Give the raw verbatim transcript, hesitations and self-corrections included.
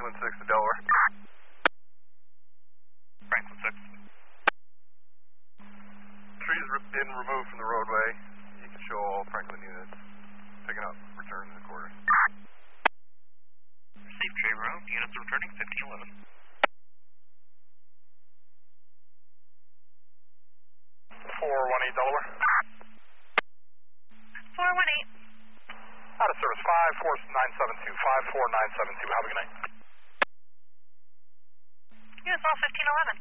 seven six to Delaware. Franklin six. Trees re- been removed from the roadway. You can show all Franklin units picking up, return to the quarters. Received tree removed. Units returning fifteen eleven. four one eight Delaware. four one eight. Out of service, five four nine seven two, five four nine seven two. Have a good night. Units all fifteen eleven.